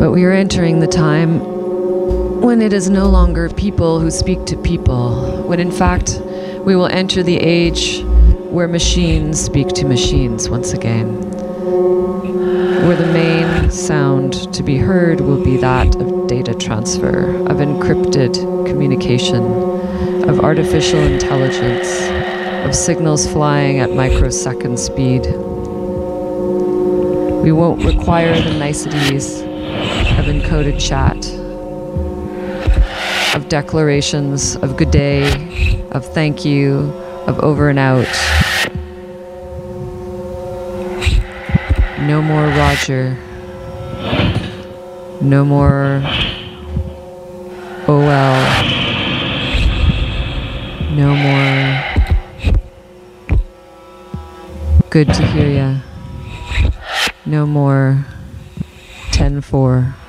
But we are entering the time when it is no longer people who speak to people, when in fact we will enter the age where machines speak to machines once again, where the main sound to be heard will be that of data transfer, of encrypted communication, of artificial intelligence, of signals flying at microsecond speed. We won't require the niceties of encoded chat, of declarations of good day, of thank you, of over and out. No more Roger. No more OL. No more good to hear ya. No more 10-4.